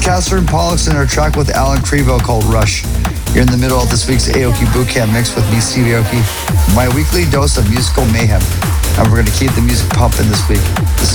Catherine Pollux and her track with Alan Crevo called Rush. You're in the middle of this week's Aoki Bootcamp mix with me, Stevie Aoki, my weekly dose of musical mayhem. And we're going to keep the music pumping this week. This is